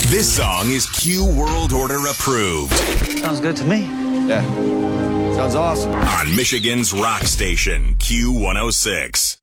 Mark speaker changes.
Speaker 1: This song is Q World Order approved.
Speaker 2: Sounds good to me.
Speaker 3: Yeah. Sounds awesome.
Speaker 1: On Michigan's rock station, Q106.